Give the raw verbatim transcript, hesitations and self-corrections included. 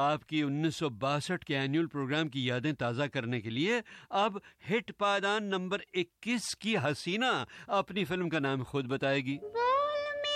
आपकी उन्नीस सौ बासठ के एनुअल प्रोग्राम की यादें ताज़ा करने के लिए अब हिट पायदान नंबर इक्कीस की हसीना अपनी फिल्म का नाम खुद बताएगी।